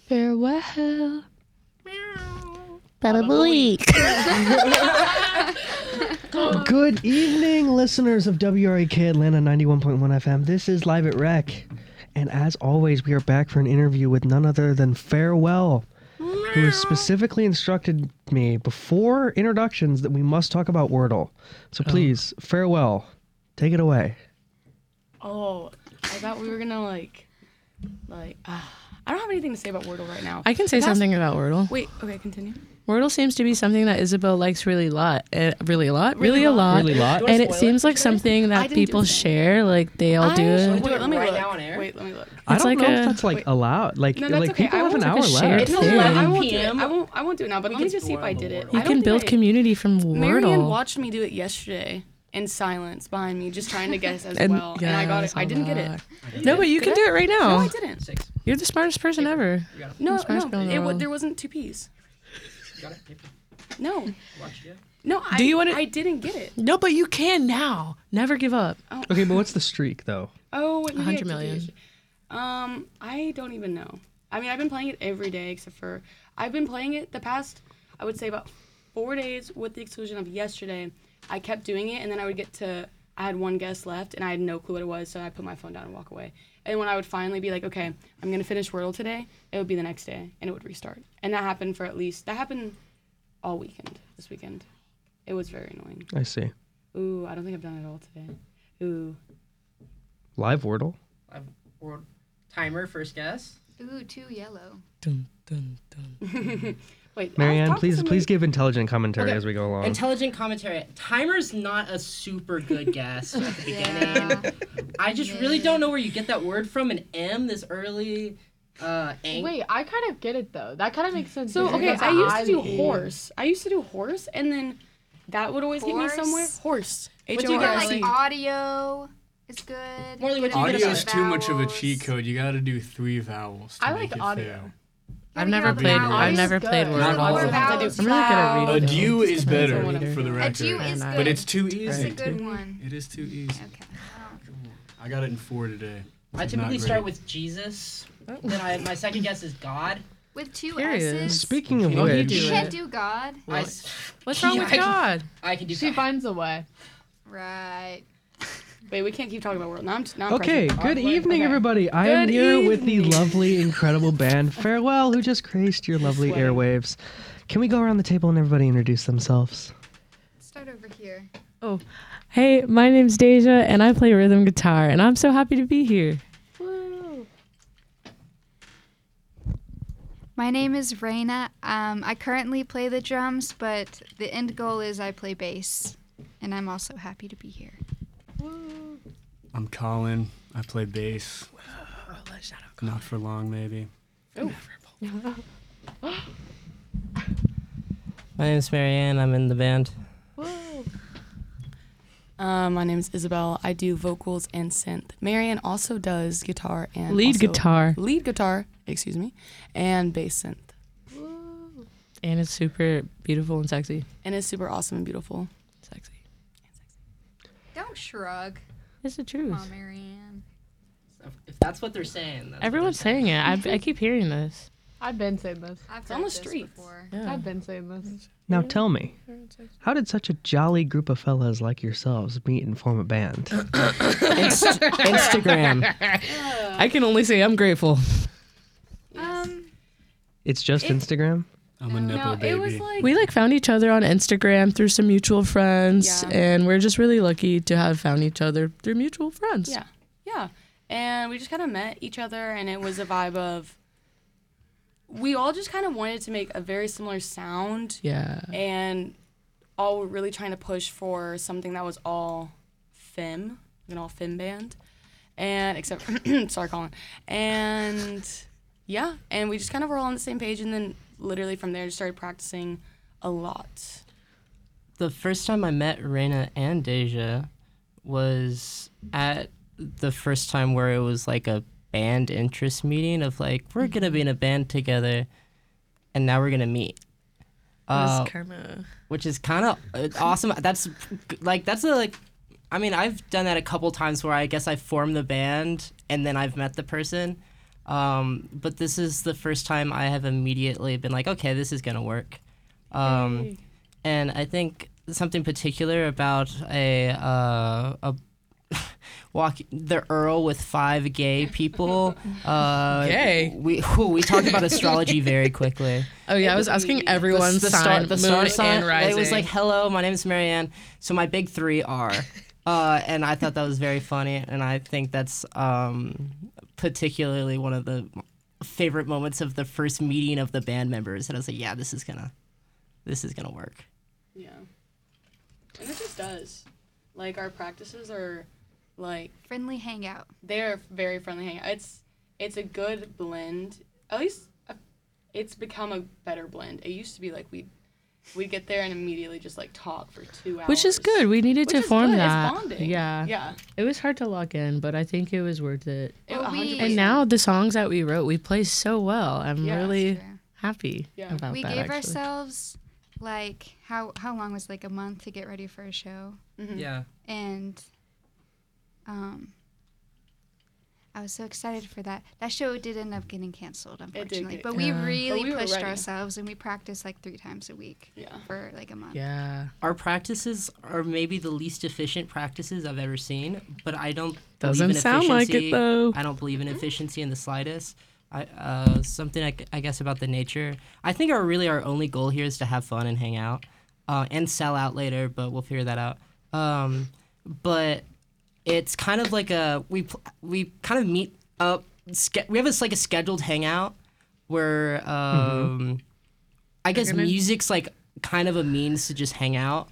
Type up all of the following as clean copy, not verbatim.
Farewell. Baba booey. Good evening, listeners of WREK Atlanta 91.1 FM. This is Live at Rec. And as always, we are back for an interview with none other than Farewell, who has specifically instructed me before introductions that we must talk about Wordle. So please, Farewell, take it away. Oh, I thought we were gonna I don't have anything to say about Wordle right now. I can say something about Wordle. Wait, okay, continue. Wordle seems to be something that Isabel likes really a lot. Really a lot? And it seems like something that people share. Like they all do it. Wait, let me right look. now on air? Wait, let me look. I don't like know if a- that's allowed. Like, No, that's like okay. people I have an won't hour take a share. left. It's I 11 won't do it. PM. I won't do it now, but let me just see if I did it. You can build community from Marianne Wordle. watched me do it yesterday in silence behind me, just trying to guess as And- well. yeah, and I got I it. saw I didn't get it. that. No, but you can do it right No, now. I didn't. 6. You're the smartest person ever. No, Smash Girl in the world. there wasn't 2 P's. Got it? No, Watch it. no, Do you want it? I didn't get it. No, but you can now. Never give up. Okay, but what's the streak, though? Oh, wait, maybe I 100 did do million. it. I don't even know. I mean, I've been playing it every day except for I've been playing it the past, I would say about 4 days with the exclusion of yesterday. I kept doing it, and then I would get to, I had one guess left, and I had no clue what it was, so I put my phone down and walk away. And when I would finally be like, okay, I'm going to finish Wordle today, it would be the next day, and it would restart. And that happened that happened all weekend, this weekend. It was very annoying. I see. Ooh, I don't think I've done it all today. Ooh. Live Wordle? World timer, first guess. Ooh, 2 yellow. Dun, dun, dun. Wait, Marianne, talk to please somebody. give intelligent commentary Okay. as we go along. Intelligent commentary. Timer's not a super good guess at the beginning. Yeah. I just really don't know where you get that word from, an M this early. Wait, I kind of get it though. That kind of makes sense. So, because okay, it's I used to do I. horse. And then that would always get me Horse? somewhere. Horse. What do you Or get, H-O-R-S-E. like audio is good. Morley, what Get do you all get the about Audio's it? too much of a vowels. cheat code. You gotta do 3 vowels to I make like it audio. fair. I've Gotta never get all the played. vowels. I've never Good. played Not Wordle. all. More vowels. I'm really good at Cloud. reading. Adieu is Depends better on what it for the is. record. Adieu is But good. But it's too It's a easy. good one. It is too easy. Okay. I got it in 4 today. I typically start with Jesus. Then my second guess is God. With 2 Here he is. S's. Speaking of Oh, you which, do You it. can't do God. What's wrong with God? I can do She God. finds a way. Right. Wait, we can't keep talking about world. Now I'm okay, pressured. good evening, okay. everybody. I am Good here with the evening. lovely, incredible band Farewell, who just graced your lovely Sweating. airwaves. Can we go around the table and everybody introduce themselves? Start over here. Hey, my name's Deja, and I play rhythm guitar, and I'm so happy to be here. My name is Raina. I currently play the drums, but the end goal is I play bass, and I'm also happy to be here. I'm Colin. I play bass. Not for long, maybe. My name's Marianne. I'm in the band. My name is Isabel. I do vocals and synth. Marianne also does guitar and Lead also guitar. Lead guitar, excuse me, and bass synth. And it's super beautiful and sexy. And it's super awesome and beautiful. Sexy. Don't shrug. It's the Come truth. on, Marianne. If that's what they're saying. That's Everyone's saying it. I keep hearing this. I've been saying this. I've on heard the this streets. before. Yeah. I've been saying this. Now tell me, how did such a jolly group of fellas like yourselves meet and form a band? Instagram. I can only say I'm grateful. It's just Instagram? I'm a Nepo No, baby. it was like We found each other on Instagram through some mutual friends, Yeah. and we're just really lucky to have found each other through mutual friends. yeah, and we just kind of met each other, and it was a vibe of we all just kind of wanted to make a very similar sound, Yeah. and all were really trying to push for something that was all femme, an all femme band, and except sorry, Colin, and yeah, and we just kind of were all on the same page, and then literally from there just started practicing a lot. The first time I met Reina and Deja was at the first time where it was like a band interest meeting of like, we're going to be in a band together and now we're going to meet. Which is kind of awesome. That's I mean, I've done that a couple times where I guess I formed the band and then I've met the person. But this is the first time I have immediately been like, okay, this is gonna work. And I think something particular about a the Earl with 5 gay people. Gay? We talked about astrology very quickly. Oh yeah, I was asking everyone's sign, the moon, star sign. and rising. It was like, hello, my name is Marianne. So my big 3 are. And I thought that was very funny, and I think that's particularly one of the favorite moments of the first meeting of the band members. And I was like, yeah, this is gonna work. Yeah. And it just does. Like, our practices are, like, Friendly hangout. they're very friendly hangout. It's a good blend. At least it's become a better blend. It used to be like we'd get there and immediately just like talk for 2 hours. Which is good. We needed Which to is form good. that. It's bonding. Yeah. Yeah. It was hard to lock in, but I think it was worth it. Well, we- 100%. And now the songs that we wrote, we play so well. I'm Yeah, really True. happy Yeah. about We that. gave actually. ourselves like how long was like a month to get ready for a show, Mhm. Yeah. and I was so excited for that. That show did end up getting canceled, unfortunately. get But we Yeah. really But we were pushed ready. ourselves, and we practiced like 3 times a week Yeah. for like a month. Yeah. Our practices are maybe the least efficient practices I've ever seen, but I don't Doesn't believe in sound like it efficiency. though. I don't believe in efficiency in the slightest. Something I guess about the nature. I think our only goal here is to have fun and hang out, and sell out later. But we'll figure that out. But it's kind of like we kind of meet up. We have like a scheduled hangout where I guess music's like kind of a means to just hang out.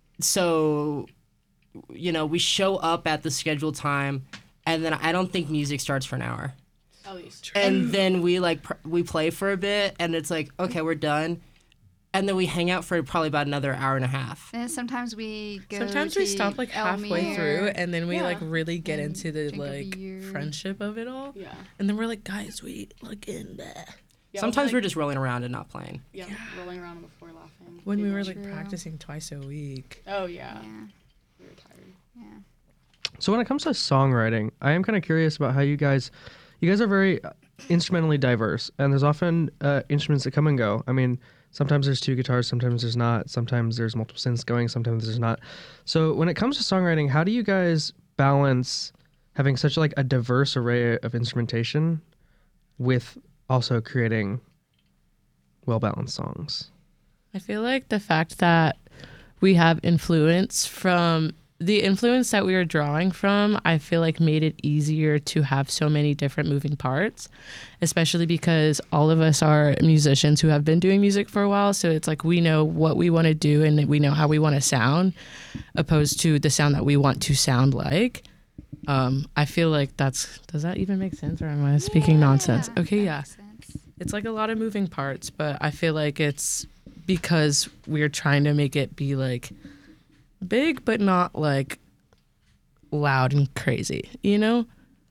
So we show up at the scheduled time, and then I don't think music starts for an hour. At least. And then we we play for a bit, and it's like, okay, we're done. And then we hang out for probably about another hour and a half. And sometimes we go. Sometimes we to stop like halfway Elmere. through, and then we Yeah. like really get And into the drink a like beer. friendship of it all. Yeah. And then we're like, guys, we look in there. Yeah, Sometimes like, we're just rolling around and not playing. yeah, rolling around on the floor laughing. When we Being were like, like True. practicing twice a week. oh yeah. Yeah, We were tired. yeah. So when it comes to songwriting, I am kind of curious about how you guys are very instrumentally diverse, and there's often instruments that come and go. I mean, sometimes there's 2 guitars, sometimes there's not, sometimes there's multiple synths going, sometimes there's not. So when it comes to songwriting, how do you guys balance having such like a diverse array of instrumentation with also creating well-balanced songs? I feel like the fact that we have influence from the influence that we were drawing from, I feel like made it easier to have so many different moving parts, especially because all of us are musicians who have been doing music for a while. So it's like we know what we want to do and we know how we want to sound, opposed to the sound that we want to sound like. I feel like does that even make sense, or am I speaking nonsense? Okay, that yeah. makes sense. It's like a lot of moving parts, but I feel like it's because we're trying to make it be like big, but not like loud and crazy, you know?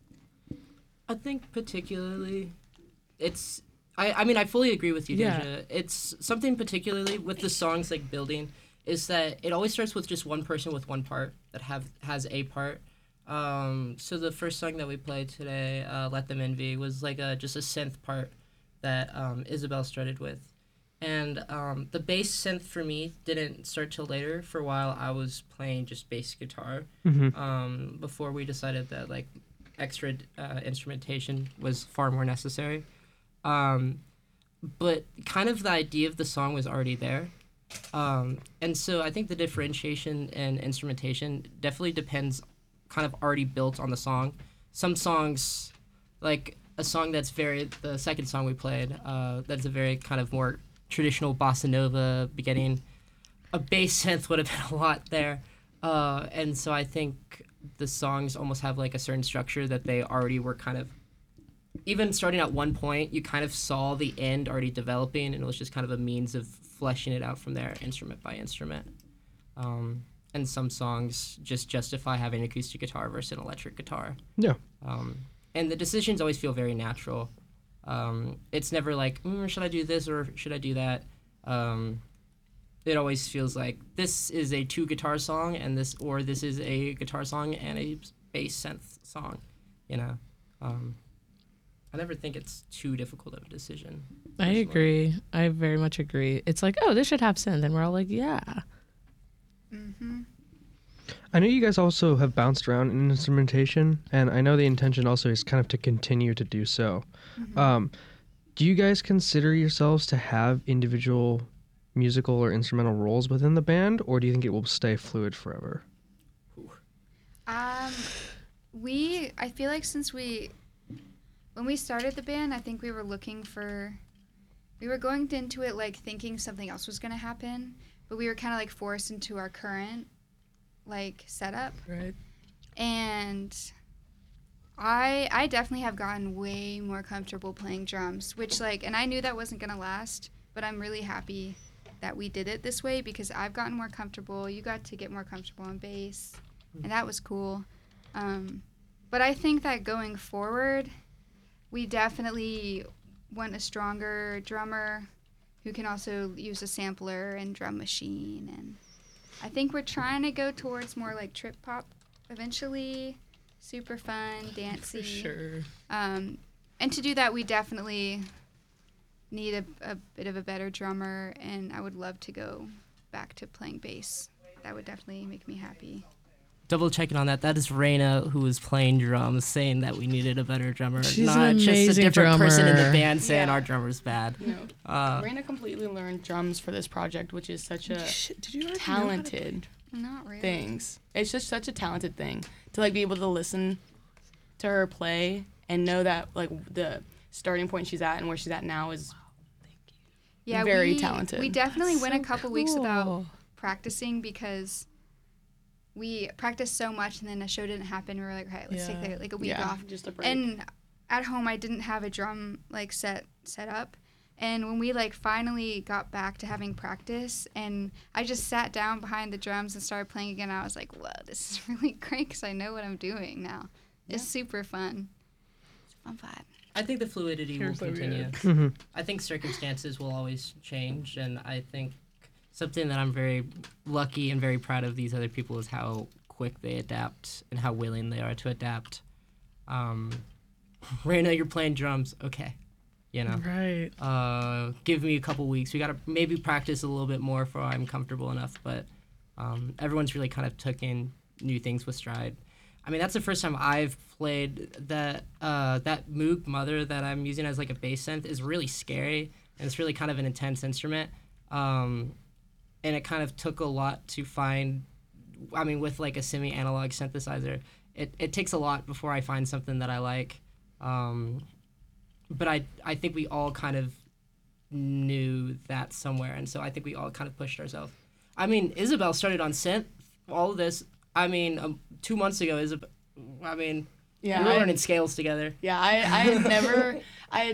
I think particularly, it's. I mean, I fully agree with you, Yeah. Deja. It's something particularly with the songs like building is that it always starts with just one person with one part that has a part. So the first song that we played today, "Let Them Envy," was like just a synth part that Isabel started with. And the bass synth for me didn't start till later. For a while, I was playing just bass guitar before we decided that like extra instrumentation was far more necessary. But kind of the idea of the song was already there. And so I think the differentiation in instrumentation definitely depends kind of already built on the song. Some songs, like a song the second song we played, that's a very kind of more traditional bossa nova beginning, a bass synth would have been a lot there. And so I think the songs almost have like a certain structure that they already were kind of, even starting at one point, you kind of saw the end already developing, and it was just kind of a means of fleshing it out from there, instrument by instrument. And some songs just justify having an acoustic guitar versus an electric guitar. Yeah. And the decisions always feel very natural. It's never like, should I do this or should I do that? It always feels like this is a 2 guitar song and this is a guitar song and a bass synth song, you know. I never think it's too difficult of a decision. I agree. I very much agree. It's like, oh, this should have synth, and we're all like, yeah. Mm-hmm. I know you guys also have bounced around in instrumentation, and I know the intention also is kind of to continue to do so. Do you guys consider yourselves to have individual musical or instrumental roles within the band, or do you think it will stay fluid forever? I feel like when we started the band, I think we were going into it like thinking something else was going to happen, but we were kind of like forced into our current like setup. Right. And I definitely have gotten way more comfortable playing drums, which and I knew that wasn't going to last, but I'm really happy that we did it this way because I've gotten more comfortable. You got to get more comfortable on bass, and that was cool. But I think that going forward, we definitely want a stronger drummer who can also use a sampler and drum machine. And I think we're trying to go towards more like trip hop eventually. Super fun, dancey. For sure. And to do that, we definitely need a bit of a better drummer, and I would love to go back to playing bass. That would definitely make me happy. Double checking on that. That is Raina, who was playing drums, saying that we needed a better drummer. She's not an just a amazing different person in the drummer. band saying Yeah. our drummer's bad. No. Raina completely learned drums for this project, which is such a Did you already talented Not really. things. It's just such a talented thing to be able to listen to her play and know that the starting point she's at and where she's at now is Yeah, very we, talented. We definitely went a so couple weeks without cool. practicing because we practiced so much, and then a show didn't happen. We were like, okay, let's Yeah. take a week yeah, off. just a break. And at home, I didn't have a drum set up. And when we finally got back to having practice, and I just sat down behind the drums and started playing again, I was like, whoa, this is really great because I know what I'm doing now. It's super fun. It's a fun vibe. I think the fluidity will Here's the continue. weird. I think circumstances will always change, and I think something that I'm very lucky and very proud of these other people is how quick they adapt and how willing they are to adapt. Raina, you're playing drums. Okay. Right. Give me a couple weeks. We got to maybe practice a little bit more before I'm comfortable enough, but everyone's really kind of taking new things with stride. I mean, that's the first time I've played that Moog Mother that I'm using as a bass synth is really scary, and it's really kind of an intense instrument. And it kind of took a lot to find, I mean, with a semi-analog synthesizer, it takes a lot before I find something that I like. But I think we all kind of knew that somewhere, and so I think we all kind of pushed ourselves. I mean, Isabel started on synth, all of this. I mean, 2 months ago, Isabel. I mean, we were learning scales together. Yeah, I had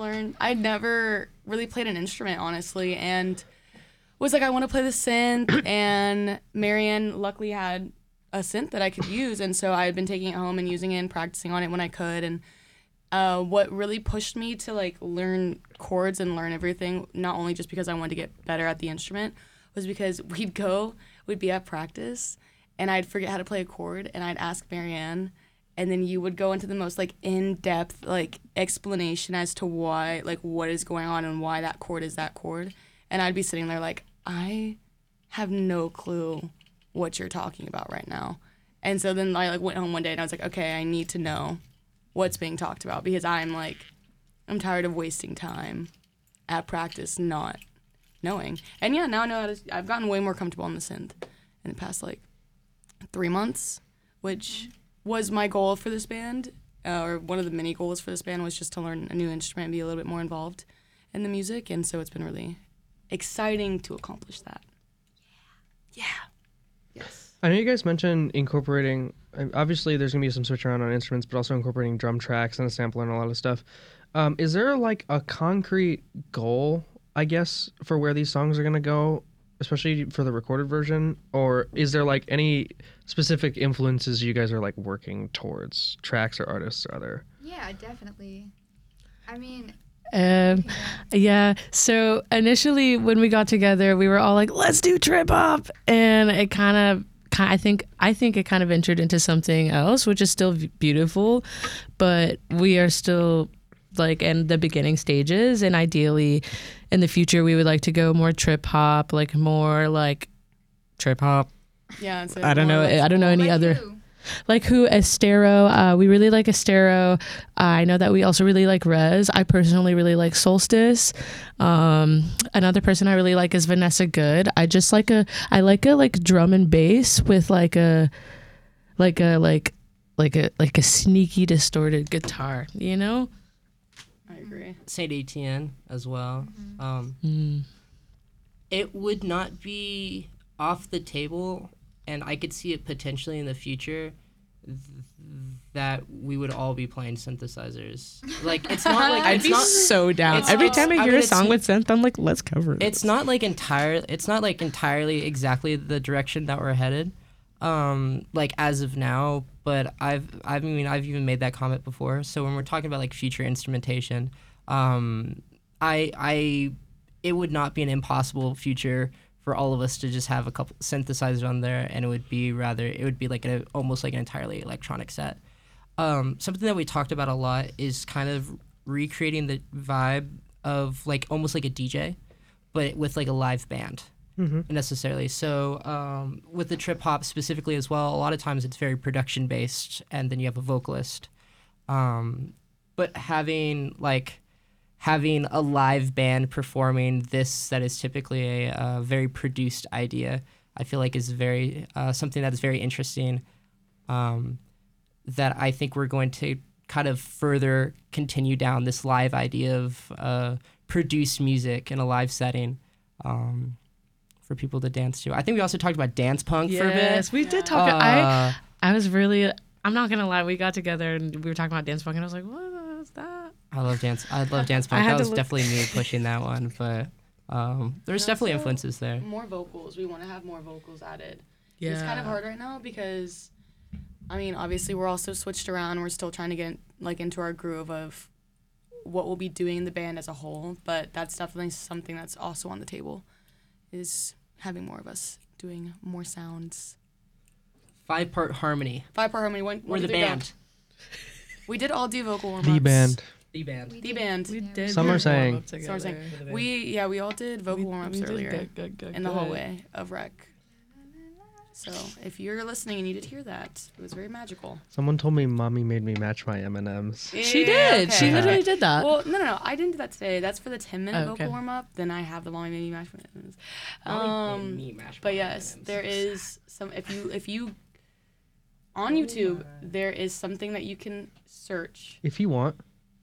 never really played an instrument, honestly, and was I want to play the synth, and Marianne luckily had a synth that I could use, and so I had been taking it home and using it and practicing on it when I could, and what really pushed me to learn chords and learn everything, not only just because I wanted to get better at the instrument, was because we'd be at practice, and I'd forget how to play a chord, and I'd ask Marianne, and then you would go into the most in-depth explanation as to why what is going on and why that chord is that chord, and I'd be sitting there I have no clue what you're talking about right now, and so then I went home one day and I was like, okay, I need to know what's being talked about because I'm tired of wasting time at practice not knowing, and yeah, now I know how to. I've gotten way more comfortable on the synth in the past 3 months, which was my goal for this band, or one of the many goals for this band was just to learn a new instrument and be a little bit more involved in the music, and so it's been really exciting to accomplish that. Yeah. Yes. I know you guys mentioned incorporating, obviously there's going to be some switch around on instruments, but also incorporating drum tracks and a sampler and a lot of stuff. Is there a concrete goal, I guess, for where these songs are going to go, especially for the recorded version? Or is there any specific influences you guys are working towards, tracks or artists or other? Yeah, definitely. I mean, Yeah. So initially, when we got together, we were all like, "Let's do trip hop," and it I think it kind of entered into something else, which is still beautiful, but we are still like in the beginning stages, and ideally in the future we would like to go more trip hop, like more like trip hop. Yeah, it's I don't know. I don't know any Like other. who? Like who? Estero. We really like Estero. I know that we also really like Rez. I personally really like Solstice. Another person I really like is Vanessa Good. I like a drum and bass with like a sneaky distorted guitar, you know? I agree. Saint Etienne as well. It would not be off the table, and I could see it potentially in the future that we would all be playing synthesizers. Like, it's not like I'd it's be not so down. it's- Every it's- time I I hear mean, a song it's- with synth, I'm like, let's cover it. it's not like entirely exactly the direction that we're headed, like as of now. But I've even made that comment before. So when we're talking about like future instrumentation, it would not be an impossible future for all of us to just have a couple synthesizers on there, and it would be like almost like an entirely electronic set. Something that we talked about a lot is kind of recreating the vibe of like almost like a DJ, but with like a live band necessarily. So with the trip hop specifically as well, a lot of times it's very production based, and then you have a vocalist. But having a live band performing this that is typically a very produced idea, I feel like is very something that is very interesting. That I think we're going to kind of further continue down this live idea of produced music in a live setting for people to dance to. I think we also talked about dance punk for a bit. Yes, we did talk. I was really. I'm not gonna lie. We got together and we were talking about dance punk, and I was like, "What is that?" I love dance punk. That was definitely me pushing that one, but there's definitely also, influences there. More vocals. We want to have more vocals added. Yeah. It's kind of hard right now because, I mean, obviously we're also switched around. We're still trying to get like into our groove of what we'll be doing in the band as a whole. But that's definitely something that's also on the table, is having more of us doing more sounds. 5-part harmony. 5-part harmony. We're the band. We did all do vocal warm-ups. The band. The band. The band. We did. Some are saying. Some are saying. We all did vocal warm-ups earlier in the hallway of Rec. So if you're listening and you did hear that, it was very magical. Someone told me mommy made me match my M&Ms. She did. Okay. She literally did that. Well, no. I didn't do that today. That's for the 10-minute Oh, okay. vocal warm-up. Then I have the mommy made me match my M&Ms. Mommy made me match But my yes, M&Ms. there is some. If you on YouTube, there is something that you can search If you want.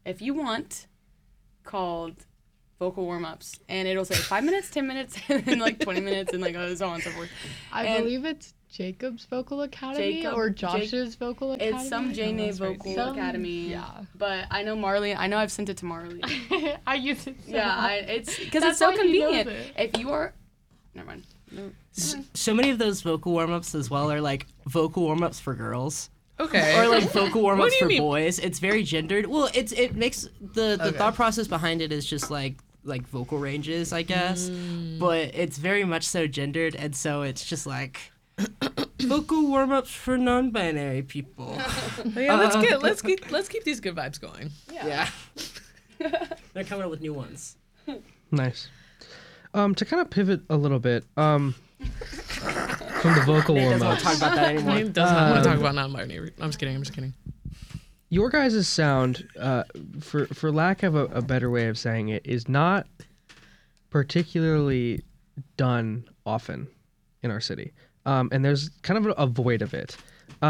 called vocal warm-ups, and it'll say 5 minutes, 10 minutes, and then like 20 minutes, and like so on and so forth. I And- believe it's Jacob's Vocal Academy or Josh's Vocal Academy. It's some JNA Vocal Some- Academy. yeah. But I know Marley. I know I've sent it to Marley. I use it. So Yeah, much. it's because That's it's so why he knows convenient. it. If you are, never mind. So many of those vocal warm-ups as well are like vocal warm-ups for girls. Okay. Or like vocal warm-ups do you for mean? boys. It's very gendered. Well, it makes the thought process behind it is just like vocal ranges, I guess. But it's very much so gendered, and so it's just like vocal warm-ups for non-binary people. Yeah, let's keep these good vibes going. Yeah. They're coming up with new ones. Nice. To kind of pivot a little bit, from the vocal Nate warm doesn't want to talk about that anymore. Nate does not want to talk about non-binary. I'm just kidding. Your guys' sound, for lack of a better way of saying it, is not particularly done often in our city. And there's kind of a void of it.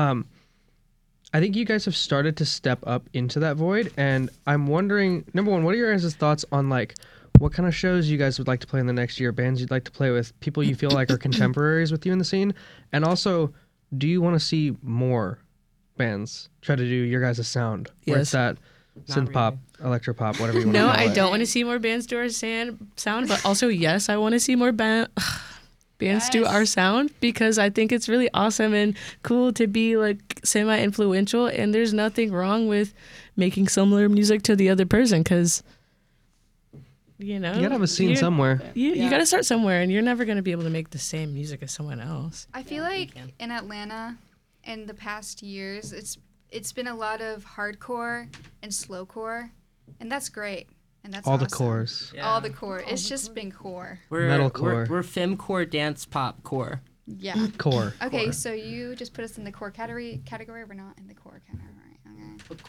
I think you guys have started to step up into that void, and I'm wondering, number one, what are your guys' thoughts on like what kind of shows you guys would like to play in the next year, bands you'd like to play with, people you feel like are contemporaries with you in the scene, and also, do you want to see more bands try to do your guys' sound? Where Yes. it's that synth pop, electro pop, whatever you want to No, call it. I don't want to see more bands do our sound, but also yes, I want to see more bands do our sound, because I think it's really awesome and cool to be like semi-influential, and there's nothing wrong with making similar music to the other person, because you gotta have a scene somewhere. You gotta start somewhere, and you're never gonna be able to make the same music as someone else. I feel like in Atlanta, in the past years, it's been a lot of hardcore and slowcore, and that's great. And that's All the awesome. cores. All the core. It's just been core. Metalcore. We're femcore, dance pop core. Yeah. Core. Okay, Core. so you just put us in the core category. We're not in the core category. Okay.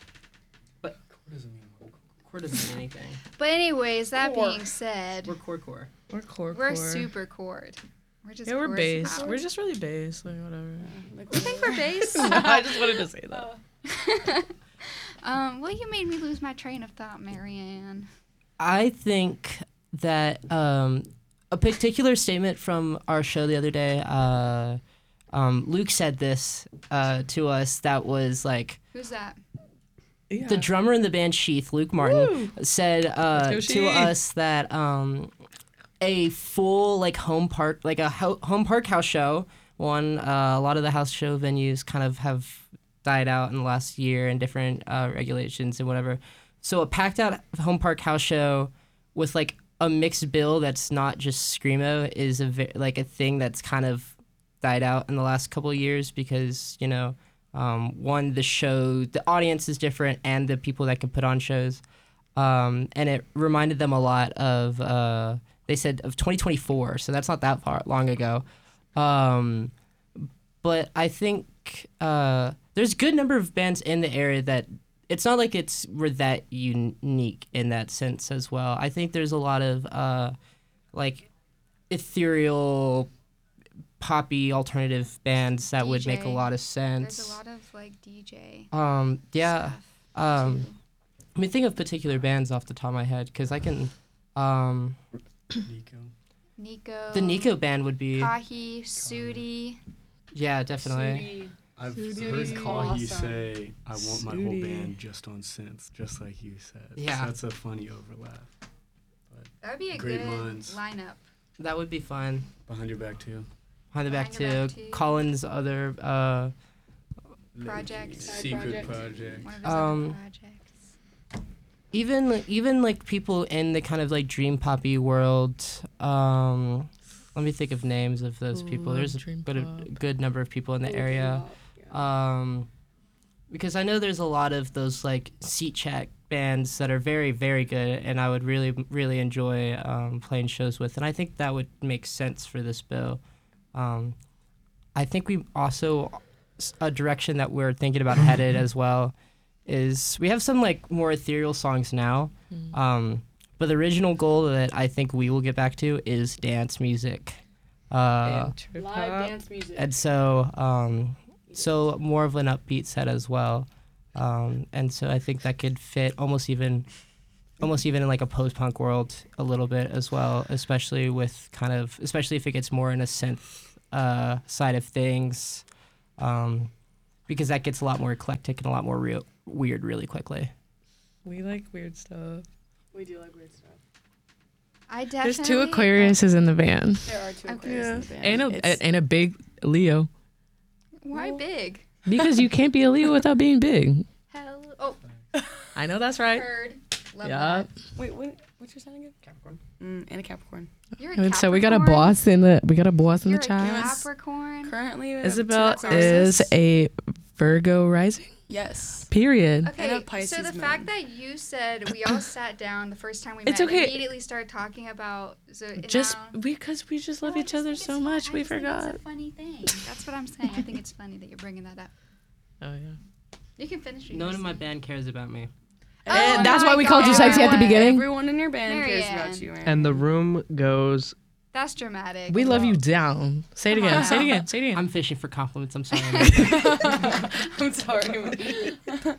Core doesn't mean anything. But anyways, that Core. being said, We're core. We're core. we're super cored. We're just Yeah, we're core as bass. power. We're just really bass. Like whatever. You think we're bass? I just wanted to say that. Well, you made me lose my train of thought, Marianne. I think that a particular statement from our show the other day, Luke said this to us that was like, Who's that? Yeah. the drummer in the band Sheath, Luke Martin, said go to Sheath. us that a full like home park house show, a lot of the house show venues kind of have died out in the last year and different regulations and whatever. So a packed out home park house show with like a mixed bill that's not just screamo is like a thing that's kind of died out in the last couple of years because one, the audience is different and the people that can put on shows, and it reminded them a lot of they said of 2024, so that's not that long ago, but I think there's a good number of bands in the area that it's not like we're that unique in that sense as well. I think there's a lot of like ethereal, poppy alternative bands that would make a DJ. lot of sense. There's a lot of like DJ. Yeah. stuff, too. Let me think of particular bands off the top of my head because I can. Nico. The Nico band would be. Kahi, Sudi. Yeah, definitely. Sudi. I've Sudie's heard Kahi awesome. say, "I want my whole Sudie. band just on synths," just like you said. Yeah. So that's a funny overlap. That would be a Great good minds. lineup. That would be fun. Behind your back too. Behind the back Behind Your too. Back too. Colin's other. Project. Secret project. project. One of his Um, other projects. Even like people in the kind of like dream poppy world. Let me think of names of those people. Ooh, There's dream a pop. good number of people in the area. Because I know there's a lot of those like seat check bands that are very, very good, and I would really, really enjoy playing shows with, and I think that would make sense for this bill. I think we also a direction that we're thinking about headed as well is we have some like more ethereal songs now, but the original goal that I think we will get back to is dance music. And trip Live hop. dance music. And so more of an upbeat set as well, and so I think that could fit almost even in like a post-punk world a little bit as well, especially if it gets more in a synth side of things, because that gets a lot more eclectic and a lot more weird really quickly. We like weird stuff. We do like weird stuff. I definitely. There's two Aquariuses in the band. There are two Okay. Aquarius in the band. And It's- a big Leo. Why big? Because you can't be a Leo without being big. Hell. Oh, I know that's right. heard. Love Yeah. Wait, what's your sign again? Capricorn. And a Capricorn. that. You're a So we got a Capricorn? boss in the You're a chat. Capricorn. Currently, we have Isabel two is Aquariuses. a Virgo rising. Yes. Period. Okay, And a so Pisces the moon. fact that you said we all sat down the first time we It's met and okay. immediately started talking about Just now, because we just love Well, I each just other think so it's much, fun- we I just think forgot. It's a funny thing. That's what I'm saying. I think it's funny that you're bringing that up. Oh yeah. You can finish. what No one you're in my saying. band cares about me. And Oh that's my why we called you God. sexy at the beginning. Everyone in your band cares Marianne. about you, man. And the room goes. That's dramatic. We love you down. Say it Come again. on. Say it again. Say it again. I'm fishing for compliments. I'm sorry. I'm sorry.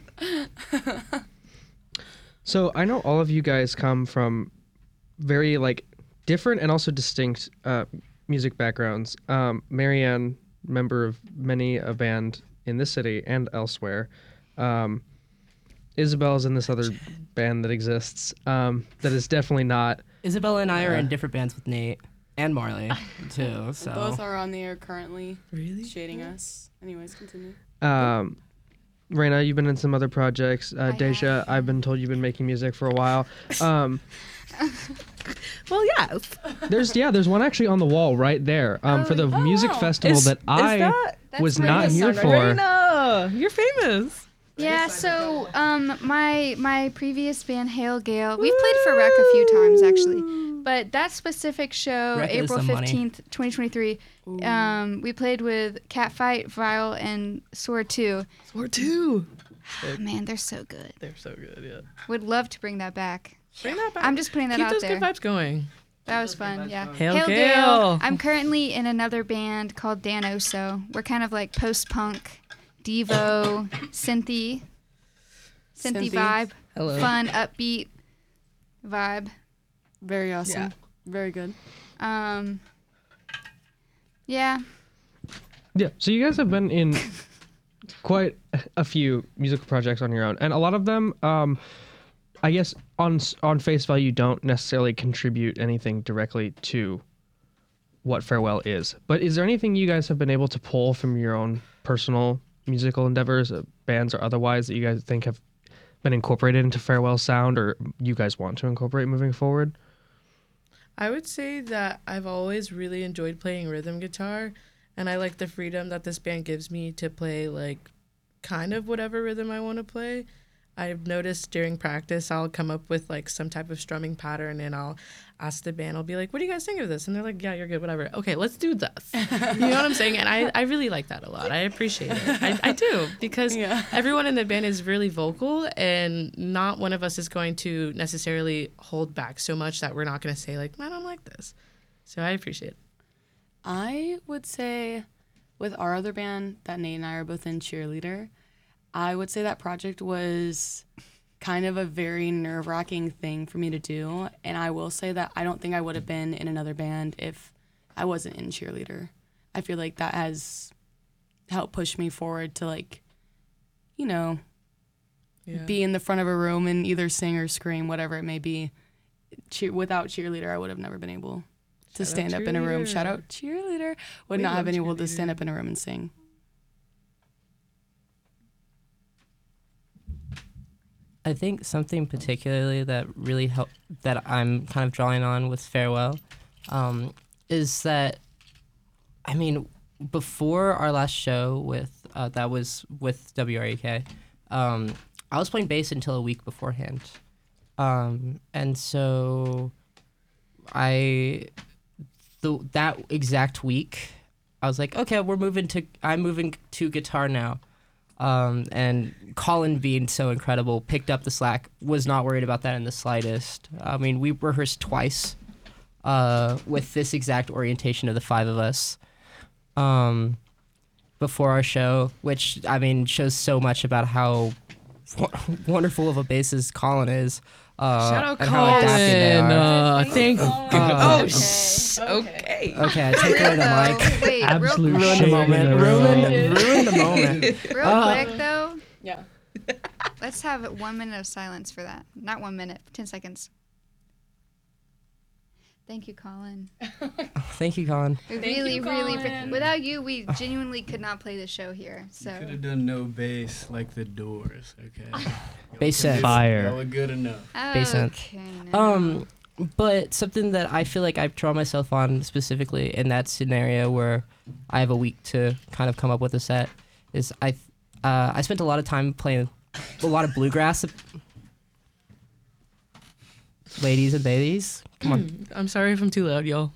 So I know all of you guys come from very like different and also distinct music backgrounds. Marianne, member of many a band in this city and elsewhere. Isabel's in this other band that exists that is definitely not. Isabella and I are in different bands with Nate and Marley too. So Both are on the air currently, Really? shading us. Anyways, continue. Raina, you've been in some other projects. Deja, have. I've been told you've been making music for a while. Well, yes. There's one actually on the wall right there for the music festival Is that I that? was That's not Raina's here son, for. Raina, you're famous. Yeah, so my previous band Hail Gale, we've played for Rec a few times actually, but that specific show, Rec is April the money. 15th, 2023, we played with Catfight, Vile, and Sword 2. Sword 2. Oh, man, they're so good. They're so good, yeah. Would love to bring that back. Bring that back. I'm just putting that Keep out those there. good vibes going. That was fun, yeah. Hail Gale. I'm currently in another band called Dan Oso. We're kind of like post-punk, Devo, synthy Synthy. vibe, Hello. fun, upbeat vibe. Very awesome. Yeah. Very good. Yeah. Yeah. So you guys have been in quite a few musical projects on your own, and a lot of them, I guess, on face value, don't necessarily contribute anything directly to what Farewell is. But is there anything you guys have been able to pull from your own personal musical endeavors, bands or otherwise, that you guys think have been incorporated into Farewell's sound, or you guys want to incorporate moving forward? I would say that I've always really enjoyed playing rhythm guitar, and I like the freedom that this band gives me to play like kind of whatever rhythm I want to play. I've noticed during practice I'll come up with like some type of strumming pattern, and I'll ask the band, I'll be like, what do you guys think of this? And they're like, yeah, you're good, whatever. Okay, let's do this. You know what I'm saying? And I really like that a lot. I appreciate it. I do, because Yeah. everyone in the band is really vocal, and not one of us is going to necessarily hold back so much that we're not going to say like, I don't like this. So I appreciate it. I would say with our other band that Nate and I are both in, Cheerleader, I would say that project was kind of a very nerve-wracking thing for me to do. And I will say that I don't think I would have been in another band if I wasn't in Cheerleader. I feel like that has helped push me forward to, like, you know, Yeah. be in the front of a room and either sing or scream, whatever it may be. Without Cheerleader, I would have never been able to Shout out stand up in a room. Cheerleader. Shout out Cheerleader. Would We not have love been able to Cheerleader. stand up in a room and sing. I think something particularly that really helped, that I'm kind of drawing on with Farewell, is that, I mean, before our last show with that was with WREK, I was playing bass until a week beforehand, and so that exact week, I was like, okay, I'm moving to guitar now. And Colin, being so incredible, picked up the slack, was not worried about that in the slightest. I mean, we rehearsed twice with this exact orientation of the five of us before our show, which, I mean, shows so much about how wonderful of a bassist Colin is. Shout out and how adapted they Colin. are. Thank you. Oh, Okay. Okay, I take away the mic. Wait, Absolute real Ruin the shame in moment. the room. Ruin the moment. quick though, Yeah. let's have 1 minute of silence for that. Not 1 minute, 10 seconds. Thank you, Colin. Thank you, Colin. We Thank really, you, really, Colin. without you, we genuinely could not play the show here. You could So have done no bass like the Doors, okay? Bass Y'all synth. Fire. Y'all were good enough. Bass synth. okay, now. But something that I feel like I've drawn myself on specifically in that scenario where I have a week to kind of come up with a set is I spent a lot of time playing a lot of bluegrass. Ladies and ladies, come on. I'm sorry if I'm too loud, y'all.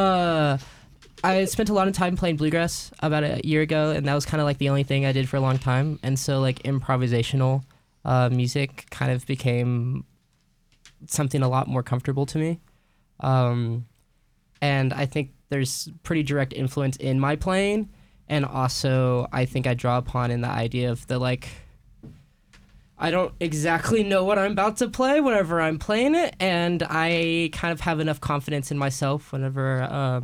I spent a lot of time playing bluegrass about a year ago, and that was kind of like the only thing I did for a long time. And so like improvisational music kind of became something a lot more comfortable to me. And I think there's pretty direct influence in my playing, and also I think I draw upon in the idea of the like, I don't exactly know what I'm about to play whenever I'm playing it, and I kind of have enough confidence in myself whenever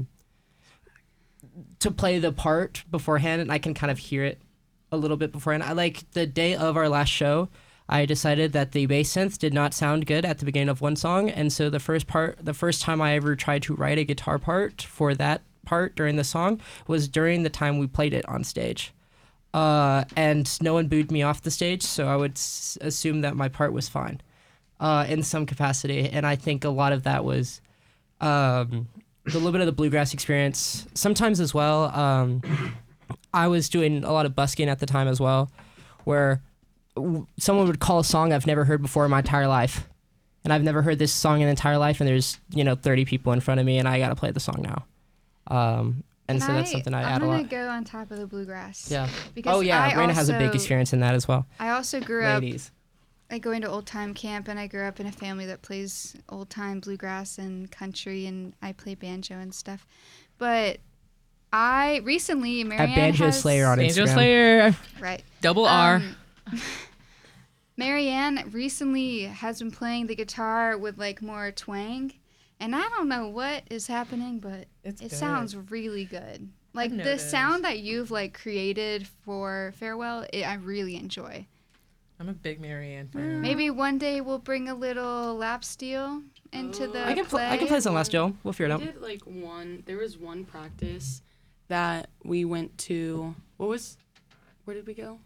to play the part beforehand, and I can kind of hear it a little bit beforehand. I like the day of our last show, I decided that the bass synth did not sound good at the beginning of one song, and so the first time I ever tried to write a guitar part for that part during the song was during the time we played it on stage. And no one booed me off the stage, so I would assume that my part was fine in some capacity, and I think a lot of that was the little bit of the bluegrass experience. Sometimes as well, I was doing a lot of busking at the time as well, where someone would call a song I've never heard before in my entire life. And I've never heard this song in the entire life, and there's, 30 people in front of me, and I got to play the song now. And so that's something I add a lot. I'm going to go on top of the bluegrass. Yeah. Because Oh, yeah. Raina has a big experience in that as well. I also grew up Ladies. like going to old time camp, and I grew up in a family that plays old time bluegrass and country, and I play banjo and stuff. But I recently, Marianne At Banjo has, Slayer on Angel Instagram. Slayer, right. double R. Marianne recently has been playing the guitar with like more twang, and I don't know what is happening, but It's it good. sounds really good. Like the noticed. sound that you've like created for Farewell, I really enjoy. I'm a big Marianne fan. Maybe one day we'll bring a little lap steel into the I can play some last, Joe. We'll figure it We out. did like there was one practice that we went to. Where did we go?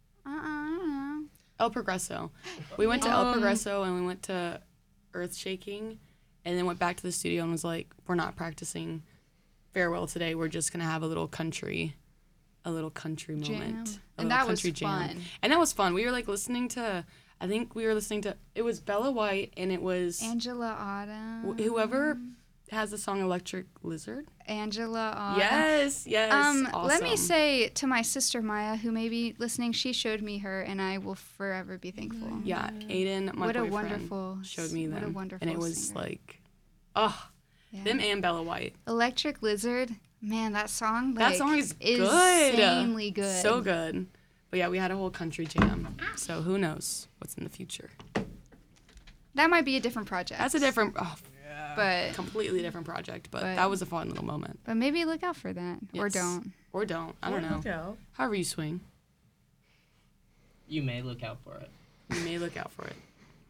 El Progreso. We went to El Progreso and we went to Earth Shaking, and then went back to the studio and was like, we're not practicing Farewell today. We're just gonna have a little country moment. Jam. A And little that was country jam. fun. And that was fun. We were like listening to. I think we were listening to. It was Bella White and it was Angela Autumn. whoever has the song Electric Lizard. Angela Autumn. Yes. Let me awesome. say to my sister Maya, who may be listening, she showed me her, and I will forever be thankful. Yeah, Aiden, my What a boyfriend, wonderful- showed me what a them, wonderful and it was singer. like, oh, Yeah. them and Bella White. Electric Lizard, man, that song. That Like, song is good, insanely good. so good. But yeah, we had a whole country jam, so who knows what's in the future? That might be a different project. That's a different, but completely different project. But But- that was a fun little moment. maybe look out for that or Yes. don't. Or don't. I don't know. However you swing, You may look out for it. you may look out for it.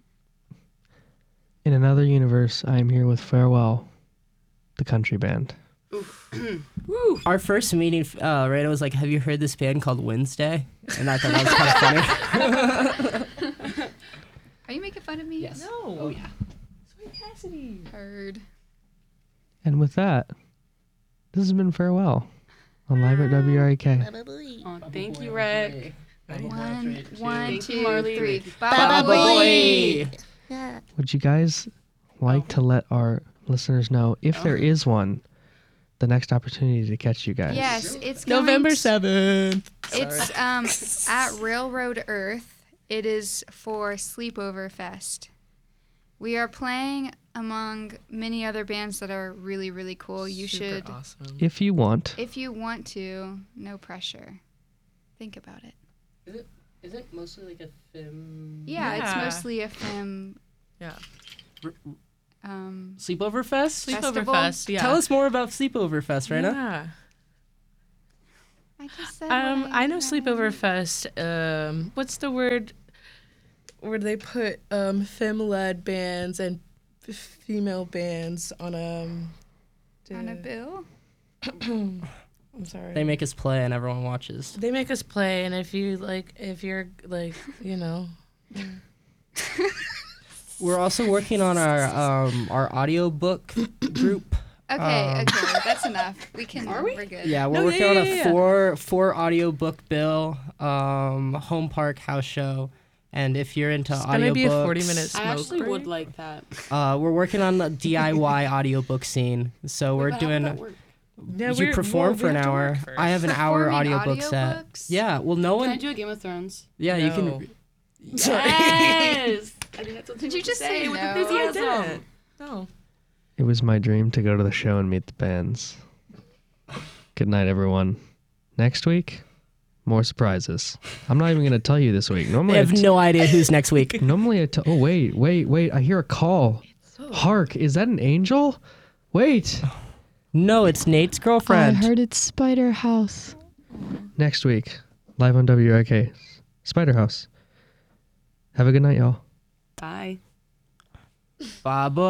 In another universe, I am here with Farewell, the country band. Our first meeting, Rita was like, have you heard this band called Wednesday? And I thought that was kind of funny. Are you making fun of me? Yes. No. Oh, yeah. Sweet Cassidy. Heard. And with that, this has been Farewell on Live at WREK. Oh, thank you, Rick. One, Thank two, you, Marley. three. Bye, boy. Would you guys like to let our listeners know if there is one, the next opportunity to catch you guys? Yes, it's November going 7th. It's at Railroad Earth. It is for Sleepover Fest. We are playing among many other bands that are really, really cool. You Super should, awesome. If you want. if you want to, no pressure. Think about it. Is it mostly like a film? Yeah, it's Yeah. mostly a film. Yeah. Sleepover Fest? Sleepover Festival? Fest. Yeah. Tell us more about Sleepover Fest, Raina. Yeah. I just said what I know Sleepover Fest. What's the word where they put femme-led bands and female bands on on a bill. I'm sorry. They make us play and everyone watches. They make us play, and if you're like, We're also working on our audiobook group. Okay, that's enough. We're good. Yeah, we're No, working yeah, on yeah, a yeah. four audiobook bill, home park house show. And if you're into it's audiobooks, gonna be a 40-minute I smoke actually break. would like that. we're working on the DIY audiobook scene. So we're But how would doing. that work? Yeah, You perform for an hour. I have an hour Performing audiobook set. audiobooks? Yeah, well, no Can I one. do a Game of Thrones? Yeah, you No. can. Yes. I think that's what Did you you just say say with no? enthusiasm. No. It was my dream to go to the show and meet the bands. Good night, everyone. Next week, more surprises. I'm not even going to tell you this week. I Normally, have no idea who's next week. Normally, oh wait! I hear a call. Hark! Is that an angel? Wait. No, it's Nate's girlfriend. I heard it's Spider House. Next week, live on WRK, Spider House. Have a good night, y'all. Bye. Bye,